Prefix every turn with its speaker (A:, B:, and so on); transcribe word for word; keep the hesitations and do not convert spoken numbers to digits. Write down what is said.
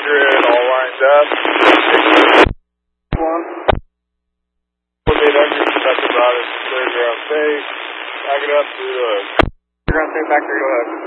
A: hundred, all lined up. One. eight hundred, that's about it. Clear ground safe. Back it up to the ground safe factory, go ahead.